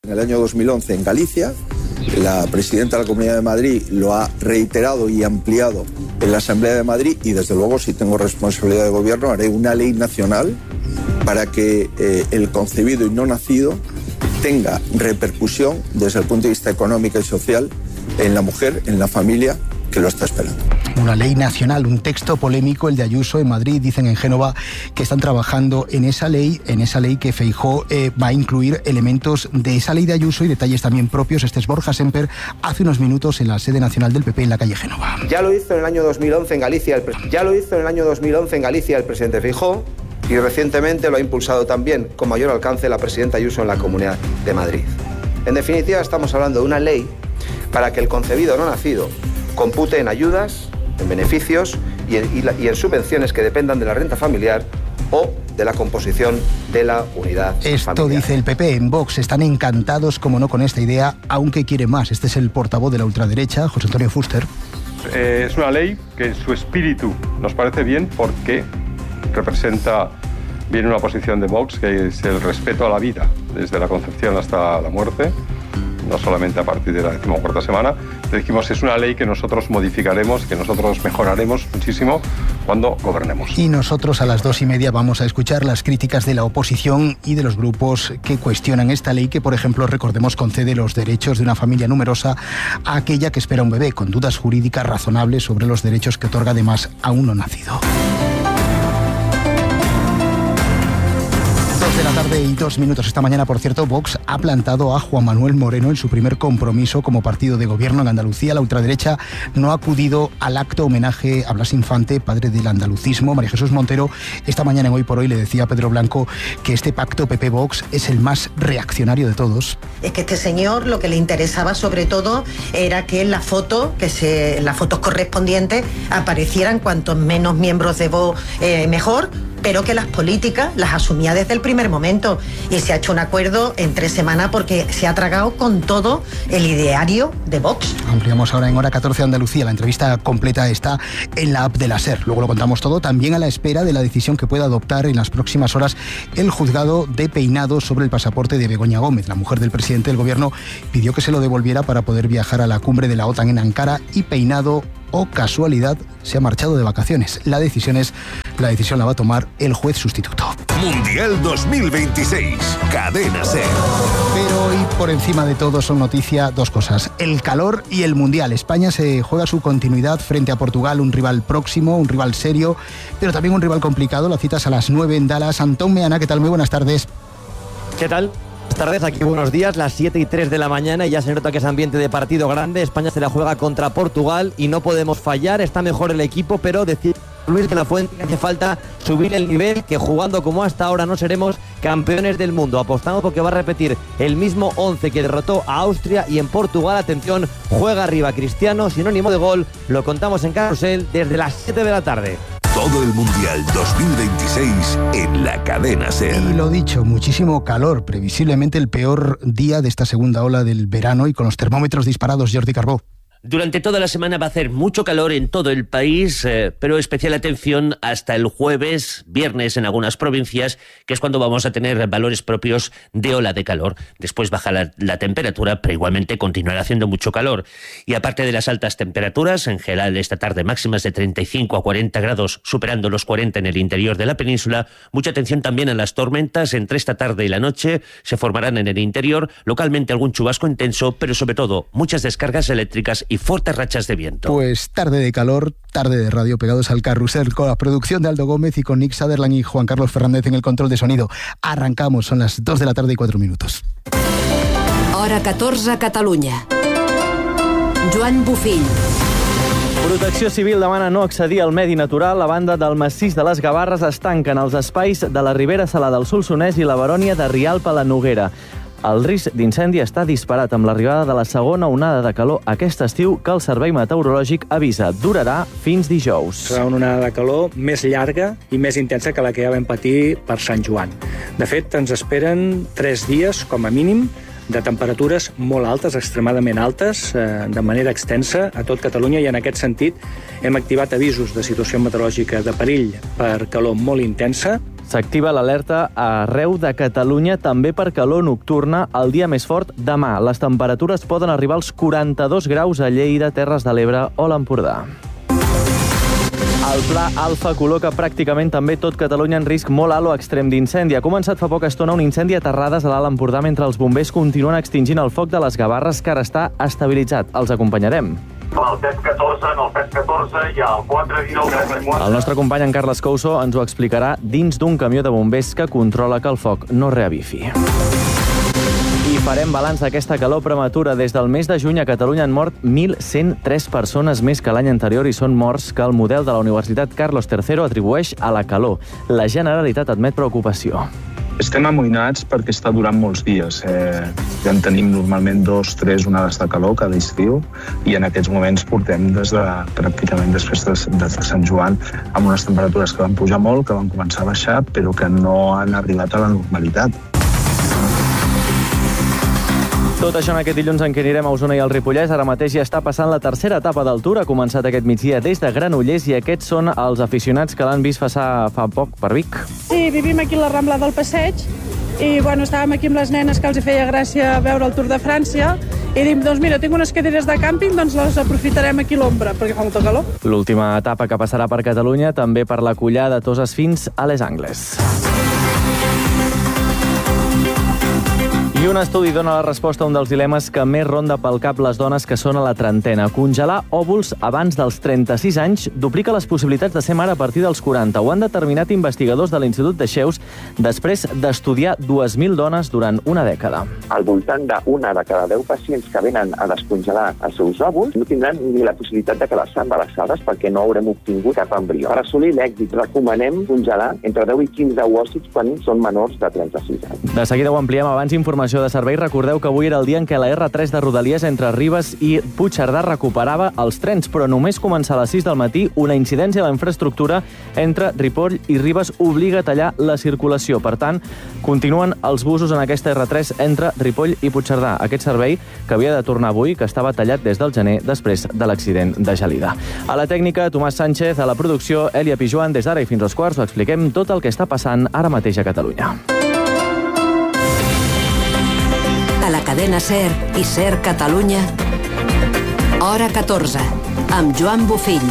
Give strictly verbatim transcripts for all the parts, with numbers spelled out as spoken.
En el año dos mil once en Galicia, la presidenta de la Comunidad de Madrid lo ha reiterado y ampliado en la Asamblea de Madrid y desde luego si tengo responsabilidad de gobierno haré una ley nacional para que eh, el concebido y no nacido tenga repercusión desde el punto de vista económico y social en la mujer, en la familia que lo está esperando. Una ley nacional, un texto polémico, el de Ayuso en Madrid. Dicen en Génova que están trabajando en esa ley, en esa ley que Feijóo eh, va a incluir elementos de esa ley de Ayuso y detalles también propios. Este es Borja Semper hace unos minutos en la sede nacional del P P en la calle Génova. Ya lo hizo en el año dos mil once en Galicia, el pre- ya lo hizo en el año dos mil once en Galicia el presidente Feijóo y recientemente lo ha impulsado también con mayor alcance la presidenta Ayuso en la Comunidad de Madrid. En definitiva, estamos hablando de una ley para que el concebido no nacido compute en ayudas, en beneficios y en, y, la, y en subvenciones que dependan de la renta familiar o de la composición de la unidad Esto familiar. Dice el P P. En Vox están encantados, como no, con esta idea, aunque quiere más. Este es el portavoz de la ultraderecha, José Antonio Fuster. Eh, es una ley que en su espíritu nos parece bien porque representa bien una posición de Vox, que es el respeto a la vida, desde la concepción hasta la muerte, no solamente a partir de la decimocuarta semana. Dijimos, es una ley que nosotros modificaremos, que nosotros mejoraremos muchísimo cuando gobernemos. Y nosotros a las dos y media vamos a escuchar las críticas de la oposición y de los grupos que cuestionan esta ley que, por ejemplo, recordemos, concede los derechos de una familia numerosa a aquella que espera un bebé, con dudas jurídicas razonables sobre los derechos que otorga además a un no nacido. De la tarde y dos minutos esta mañana, por cierto, Vox ha plantado a Juan Manuel Moreno en su primer compromiso como partido de gobierno en Andalucía. La ultraderecha no ha acudido al acto homenaje a Blas Infante, padre del andalucismo. María Jesús Montero esta mañana en Hoy por Hoy le decía a Pedro Blanco que este pacto P P-Vox es el más reaccionario de todos. Es que este señor lo que le interesaba sobre todo era que en la foto, que se, en las fotos correspondientes aparecieran cuantos menos miembros de Vox eh, mejor, pero que las políticas las asumía desde el primer momento. Y se ha hecho un acuerdo en tres semanas porque se ha tragado con todo el ideario de Vox. Ampliamos ahora en Hora catorce Andalucía. La entrevista completa está en la app de la SER. Luego lo contamos todo, también a la espera de la decisión que pueda adoptar en las próximas horas el juzgado de Peinado sobre el pasaporte de Begoña Gómez. La mujer del presidente del gobierno pidió que se lo devolviera para poder viajar a la cumbre de la OTAN en Ankara y Peinado, o casualidad, se ha marchado de vacaciones. La decisión es, la decisión la va a tomar el juez sustituto. Mundial dos mil veintiséis, Cadena SER. Pero hoy, por encima de todo, son noticia dos cosas: el calor y el Mundial. España se juega su continuidad frente a Portugal, un rival próximo, un rival serio, pero también un rival complicado. La cita es a las nueve en Dallas. Antón Meana, ¿qué tal? Muy buenas tardes. ¿Qué tal? Buenas tardes, aquí buenos días, las siete y tres de la mañana y ya se nota que es ambiente de partido grande. España se la juega contra Portugal y no podemos fallar, está mejor el equipo, pero decir Luis de la Fuente que hace falta subir el nivel, que jugando como hasta ahora no seremos campeones del mundo. Apostamos porque va a repetir el mismo once que derrotó a Austria y en Portugal, atención, juega arriba Cristiano, sinónimo de gol, lo contamos en Carrusel desde las siete de la tarde. Todo el Mundial dos mil veintiséis en la Cadena SER. Y lo dicho, muchísimo calor, previsiblemente el peor día de esta segunda ola del verano y con los termómetros disparados. Jordi Carbó. Durante toda la semana va a hacer mucho calor en todo el país, eh, pero especial atención hasta el jueves, viernes en algunas provincias, que es cuando vamos a tener valores propios de ola de calor. Después baja la, la temperatura, pero igualmente continuará haciendo mucho calor. Y aparte de las altas temperaturas, en general esta tarde máximas de treinta y cinco a cuarenta grados, superando los cuarenta en el interior de la península, mucha atención también a las tormentas. Entre esta tarde y la noche se formarán en el interior, localmente algún chubasco intenso, pero sobre todo muchas descargas eléctricas y fuertes rachas de viento. Pues tarde de calor, tarde de radio, pegados al carrusel, con la producción de Aldo Gómez y con Nick Sutherland y Juan Carlos Fernández en el control de sonido. Arrancamos, son las dos de la tarde y cuatro minutos. Hora catorze, Catalunya. Joan Bufill. Protecció Civil demana no accedir al medi natural. A banda del massís de les Gavarres es tanquen els espais de la Ribera Salada, el Solsonès i la Barònia de Rialp a la Noguera. El risc d'incendi està disparat amb l'arribada de la segona onada de calor aquest estiu que el Servei Meteorològic avisa durarà fins dijous. Serà una onada de calor més llarga i més intensa que la que ja vam patir per Sant Joan. De fet, ens esperen tres dies, com a mínim, de temperatures molt altes, extremadament altes, eh, de manera extensa a tot Catalunya, i en aquest sentit hem activat avisos de situació meteorològica de perill per calor molt intensa S'activa l'alerta arreu de Catalunya, també per calor nocturna, el dia més fort demà. Les temperatures poden arribar als quaranta-dos graus a Lleida, Terres de l'Ebre o l'Empordà. El Pla Alfa col·loca pràcticament també tot Catalunya en risc molt alt o extrem d'incendi. Ha començat fa poca estona un incendi a Terrades, a l'Alt Empordà, mentre els bombers continuen extingint el foc de les Gavarres, que ara està estabilitzat. Els acompanyarem. El set catorze, en el set catorze i el quatre dinou. El nostre company, en Carles Couso, ens ho explicarà dins d'un camió de bombers que controla que el foc no reavifi. I farem balanç d'aquesta calor prematura. Des del mes de juny a Catalunya han mort mil cent tres persones més que l'any anterior i són morts que el model de la Universitat Carlos tercero atribueix a la calor. La Generalitat admet preocupació. Estem amoïnats perquè està durant molts dies. Eh, ja en tenim normalment dos, tres onades de calor cada estiu i en aquests moments portem des de, pràcticament després de, de Sant Joan amb unes temperatures que van pujar molt, que van començar a baixar, però que no han arribat a la normalitat. Tot això en aquest dilluns en què anirem a Osona i al Ripollès. Ara mateix ja està passant la tercera etapa del Tour. Ha començat aquest migdia des de Granollers i aquests són els aficionats que l'han vist passar fa poc per Vic. Sí, vivim aquí a la Rambla del Passeig i bueno, estàvem aquí amb les nenes que els feia gràcia veure el Tour de França i dic, doncs mira, tinc unes cadires de càmping, doncs les aprofitarem aquí a l'ombra perquè fa molta calor. L'última etapa que passarà per Catalunya, també per la Collada de Toses fins a les Angles. I un estudi dona la resposta a un dels dilemes que més ronda pel cap les dones que són a la trentena. Congelar òvuls abans dels trenta-sis anys duplica les possibilitats de ser mare a partir dels quaranta. Ho han determinat investigadors de l'Institut de Xeus després d'estudiar dues mil dones durant una dècada. Al voltant d'una de cada deu pacients que venen a descongelar els seus òvuls no tindran ni la possibilitat de quedar-se embarassades perquè no haurem obtingut cap embrió. Per assolir l'èxit recomanem congelar entre deu i quinze òvuls quan són menors de trenta-sis anys. De seguida ho ampliem. Abans informació de servei. Recordeu que avui era el dia en què la erre tres de Rodalies entre Ribes i Puigcerdà recuperava els trens, però només començar a les sis del matí una incidència a la infraestructura entre Ripoll i Ribes obliga a tallar la circulació. Per tant, continuen els busos en aquesta erre tres entre Ripoll i Puigcerdà. Aquest servei que havia de tornar avui, que estava tallat des del gener després de l'accident de Gelida. A la tècnica, Tomàs Sánchez, a la producció, Elia Pijuan. Des d'ara i fins als quarts ho expliquem tot el que està passant ara mateix a Catalunya. A la cadena SER i SER Catalunya, hora catorze, amb Joan Bufill.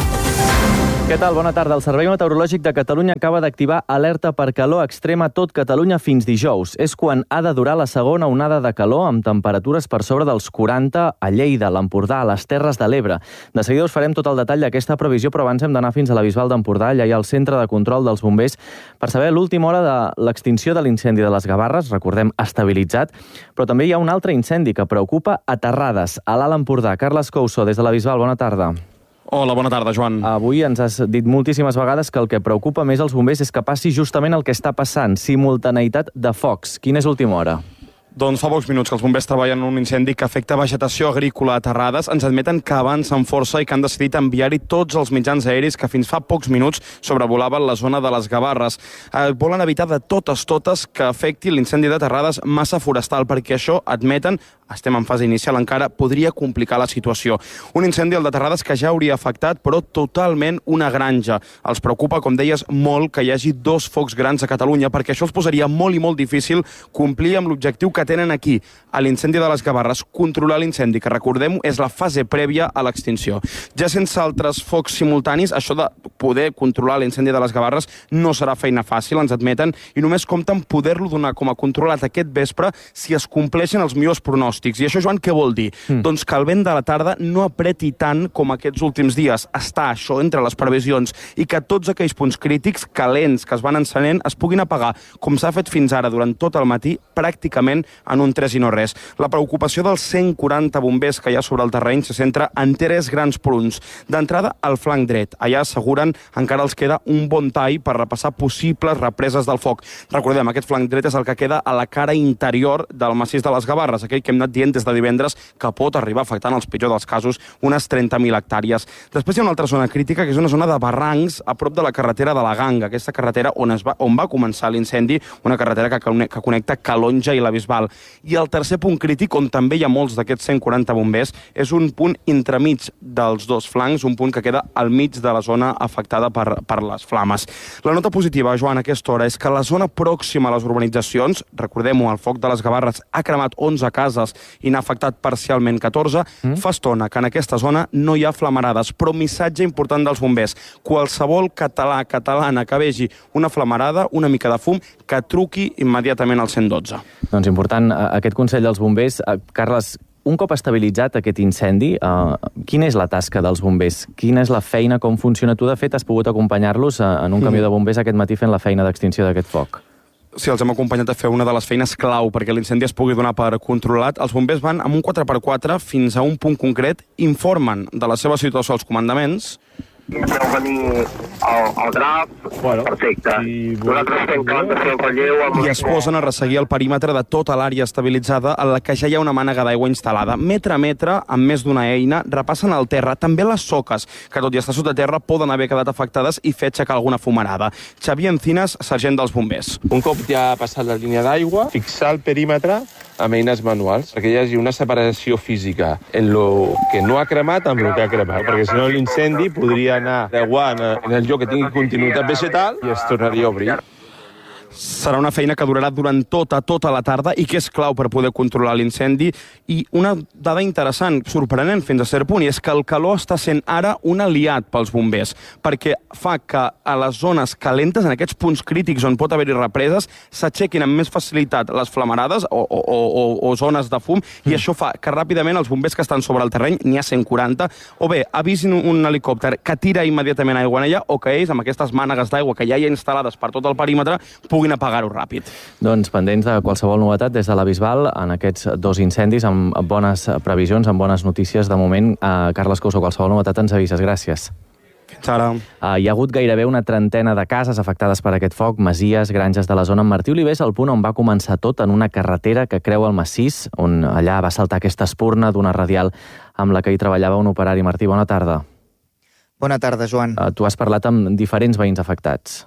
Què tal? Bona tarda. El Servei Meteorològic de Catalunya acaba d'activar alerta per calor extrema a tot Catalunya fins dijous. És quan ha de durar la segona onada de calor amb temperatures per sobre dels quaranta a Lleida, l'Empordà, a les Terres de l'Ebre. De seguida us farem tot el detall d'aquesta previsió, però abans hem d'anar fins a la Bisbal d'Empordà. Allà hi ha el centre de control dels bombers per saber l'última hora de l'extinció de l'incendi de les Gavarres, recordem, estabilitzat, però també hi ha un altre incendi que preocupa a Terrades, a l'Alt Empordà. Carles Couso, des de la Bisbal, bona tarda. Hola, bona tarda, Joan. Avui ens has dit moltíssimes vegades que el que preocupa més als bombers és que passi justament el que està passant, simultaneïtat de focs. Quina és l'última hora? Doncs fa pocs minuts que els bombers treballen en un incendi que afecta vegetació agrícola a Terrades. Ens admeten que avancen força i que han decidit enviar-hi tots els mitjans aeris que fins fa pocs minuts sobrevolaven la zona de les Gavarres. Eh, volen evitar de totes, totes que afecti l'incendi de Terrades massa forestal, perquè això, admeten, estem en fase inicial encara, podria complicar la situació. Un incendi, el de Terrades, que ja hauria afectat, però totalment una granja. Els preocupa, com deies, molt que hi hagi dos focs grans a Catalunya, perquè això els posaria molt i molt difícil complir amb l'objectiu que tenen aquí, a l'incendi de les Gavarres, controlar l'incendi, que recordem és la fase prèvia a l'extinció. Ja sense altres focs simultanis, això de poder controlar l'incendi de les Gavarres no serà feina fàcil, ens admeten, i només compten poder-lo donar com a controlat aquest vespre si es compleixen els millors pronòstics. I això, Joan, què vol dir? Mm. Doncs que el vent de la tarda no apreti tant com aquests últims dies. Està això entre les previsions i que tots aquells punts crítics calents que es van encenent es puguin apagar, com s'ha fet fins ara durant tot el matí, pràcticament en un tres i no res. La preocupació dels cent quaranta bombers que hi ha sobre el terreny se centra en tres grans punts. D'entrada, al flanc dret. Allà asseguren encara els queda un bon tall per repassar possibles represes del foc. Recordem, aquest flanc dret és el que queda a la cara interior del massís de les Gavarres, aquell que hem anat dient des de divendres que pot arribar afectant, els pitjors dels casos, unes trenta mil hectàrees. Després hi ha una altra zona crítica, que és una zona de barrancs a prop de la carretera de la Ganga, aquesta carretera on, es va, on va començar l'incendi, una carretera que, que connecta Calonja i la Bisbal. general. I el tercer punt crític, on també hi ha molts d'aquests cent quaranta bombers, és un punt entremig dels dos flancs, un punt que queda al mig de la zona afectada per, per les flames. La nota positiva, Joan, a aquesta hora és que la zona pròxima a les urbanitzacions, recordem-ho, el foc de les Gavarres ha cremat onze cases i n'ha afectat parcialment catorze, mm. fa estona que en aquesta zona no hi ha flamarades, però missatge important dels bombers. Qualsevol català, catalana que vegi una flamarada, una mica de fum, que truqui immediatament al cent dotze. Doncs important, aquest consell dels bombers. Carles, un cop estabilitzat aquest incendi, eh, quina és la tasca dels bombers? Quina és la feina, com funciona? Tu, de fet, has pogut acompanyar-los en un camió de bombers aquest matí fent la feina d'extinció d'aquest foc. Sí, els hem acompanyat a fer una de les feines clau perquè l'incendi es pugui donar per controlat. Els bombers van amb un quatre per quatre fins a un punt concret, informen de la seva situació als comandaments. Veu venir el, el drap, bueno, perfecte. I nosaltres estem clar de fer el relleu... Amb I es posen a resseguir el perímetre de tota l'àrea estabilitzada en la que ja hi ha una mànega d'aigua instal·lada. Metre a metre, amb més d'una eina, repassen el terra, també les soques, que tot i estar sota terra poden haver quedat afectades i fer aixecar alguna fumarada. Xavier Encinas, sergent dels bombers. Un cop ja ha passat la línia d'aigua, fixar el perímetre amb eines manuals, perquè hi hagi una separació física en lo que no ha cremat amb el que ha cremat, perquè si no l'incendi podria anar aiguant en el lloc que tingui continuïtat vegetal i es tornaria a obrir. Serà una feina que durarà durant tota, tota la tarda i que és clau per poder controlar l'incendi. I una dada interessant, sorprenent fins a cert punt, i és que el calor està sent ara un aliat pels bombers, perquè fa que a les zones calentes, en aquests punts crítics on pot haver-hi represes, s'aixequin amb més facilitat les flamarades o, o, o, o zones de fum, mm. i això fa que ràpidament els bombers que estan sobre el terreny, n'hi ha cent quaranta, o bé avisin un helicòpter que tira immediatament aigua en ella, o que ells, amb aquestes mànegues d'aigua que ja hi ha instal·lades per tot el perímetre, puguin apagar-ho ràpid. Doncs pendents de qualsevol novetat des de la Bisbal en aquests dos incendis, amb bones previsions, amb bones notícies. De moment, eh, Carles Couso, qualsevol novetat ens avises. Gràcies. Fins ara. Uh, hi ha hagut gairebé una trentena de cases afectades per aquest foc, masies, granges de la zona. En Martí Olivés, al punt on va començar tot, en una carretera que creua el massís, on allà va saltar aquesta espurna d'una radial amb la que hi treballava un operari. Martí, bona tarda. Bona tarda, Joan. Uh, tu has parlat amb diferents veïns afectats.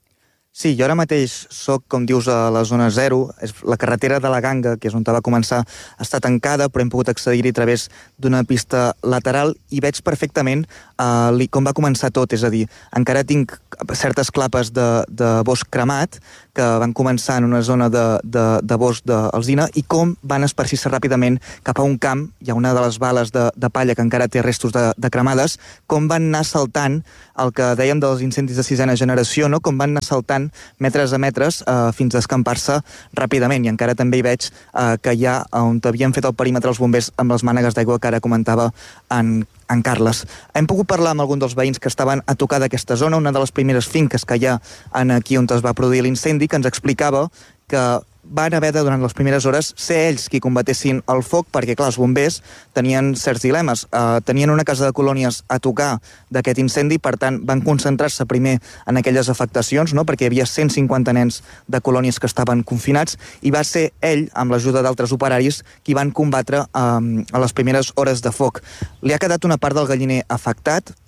Sí, jo ara mateix soc, com dius, a la zona zero. La carretera de la Ganga, que és on va començar, està tancada, però hem pogut accedir-hi a través d'una pista lateral i veig perfectament eh, com va començar tot. És a dir, encara tinc certes clapes de, de bosc cremat que van començar en una zona de, de, de bosc d'alzina i com van esparcir-se ràpidament cap a un camp. Hi ha una de les bales de, de palla que encara té restos de, de cremades, com van anar saltant el que dèiem dels incendis de sisena generació, no? Com van anar saltant metres a metres eh, fins a escampar-se ràpidament. I encara també hi veig eh, que hi ha on havien fet el perímetre els bombers amb les mànegues d'aigua que ara comentava en, en Carles. Hem pogut parlar amb algun dels veïns que estaven a tocar d'aquesta zona, una de les primeres finques que hi ha en aquí on es va produir l'incendi, que ens explicava que van haver de, durant les primeres hores, ser ells qui combatessin el foc, perquè, clar, els bombers tenien certs dilemes. Uh, tenien una casa de colònies a tocar d'aquest incendi, per tant, van concentrar-se primer en aquelles afectacions, no?, perquè hi havia cent cinquanta nens de colònies que estaven confinats, i va ser ell, amb l'ajuda d'altres operaris, qui van combatre um, a les primeres hores de foc. Li ha quedat una part del galliner afectat,